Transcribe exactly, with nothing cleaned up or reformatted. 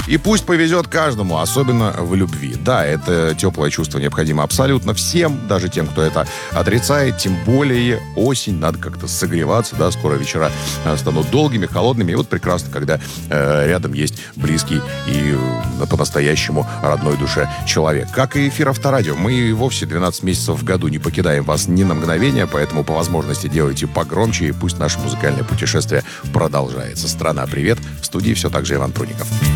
И пусть повезет каждому, особенно в любви. Да, это теплое чувство необходимо абсолютно всем, даже тем, кто это отрицает. Тем более осень, надо как-то согреваться, да, скоро вечера станут долгими, холодными. И вот прекрасно, когда э, рядом есть близкий и э, по-настоящему родной душе человек. Как и эфир Авторадио, мы и вовсе двенадцать месяцев в году не покидаем вас ни на мгновение, поэтому по возможности делайте погромче, и пусть наше музыкальное путешествие продолжается. Страна, привет! В студии все так же Иван Пруников.